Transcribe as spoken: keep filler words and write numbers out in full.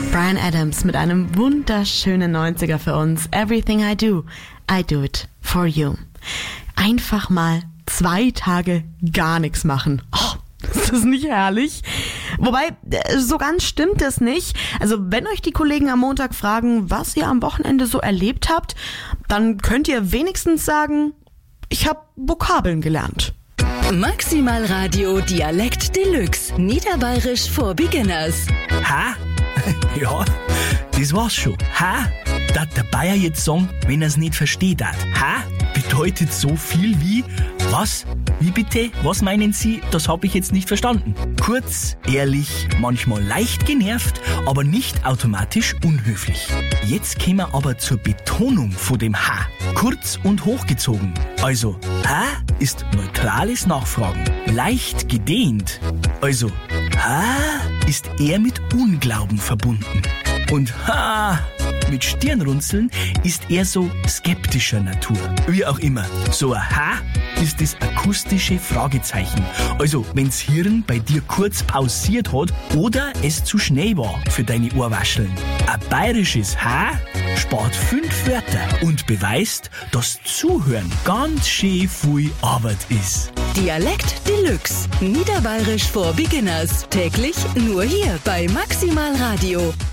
Bryan Adams mit einem wunderschönen neunziger für uns. Everything I do, I do it for you. Einfach mal zwei Tage gar nichts machen. Oh, ist das nicht herrlich? Wobei, so ganz stimmt es nicht. Also wenn euch die Kollegen am Montag fragen, was ihr am Wochenende so erlebt habt, dann könnt ihr wenigstens sagen, ich habe Vokabeln gelernt. Maximal Radio Dialekt Deluxe. Niederbayerisch for Beginners. Ha? Ja, das war's schon. Ha? Darf der Bayer jetzt sagen, wenn er's nicht versteht hat. Ha? Bedeutet so viel wie, was? Wie bitte? Was meinen Sie? Das habe ich jetzt nicht verstanden. Kurz, ehrlich, manchmal leicht genervt, aber nicht automatisch unhöflich. Jetzt kommen wir aber zur Betonung von dem H. Kurz und hochgezogen. Also, ha ist neutrales Nachfragen. Leicht gedehnt. Also, ha ist eher mit Unglauben verbunden. Und ha mit Stirnrunzeln ist eher so skeptischer Natur. Wie auch immer. So ein Ha ist das akustische Fragezeichen. Also, wenn's Hirn bei dir kurz pausiert hat oder es zu schnell war für deine Ohrwascheln. Ein bayerisches Ha spart fünf Wörter und beweist, dass Zuhören ganz schön viel Arbeit ist. Dialekt Deluxe. Niederbayerisch for Beginners. Täglich nur hier bei Maximal Radio.